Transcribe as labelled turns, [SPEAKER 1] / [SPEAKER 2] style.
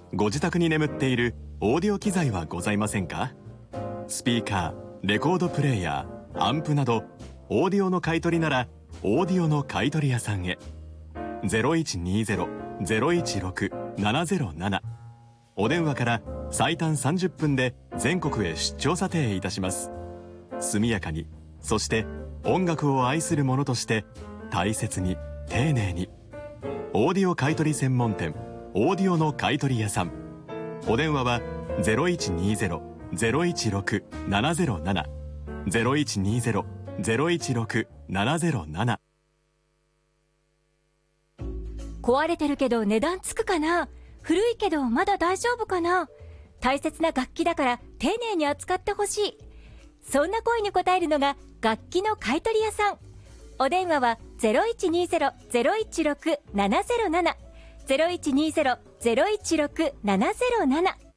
[SPEAKER 1] ご自宅に眠っているオーディオ機材はございませんか？スピーカー、レコードプレーヤー、アンプなどオーディオの買い取りならオーディオの買い取り屋さんへ。 0120-016-707 お電話から最短30分で全国へ出張査定いたします。速やかに、そして音楽を愛する者として大切に丁寧に。オーディオ買取専門店オーディオの買取屋さん。お電話は 0120-016-707 0120-016-707。
[SPEAKER 2] 壊れてるけど値段つくかな、古いけどまだ大丈夫かな、大切な楽器だから丁寧に扱ってほしい、そんな声に応えるのが楽器の買取屋さん。お電話は 0120-016-707 0120-016-707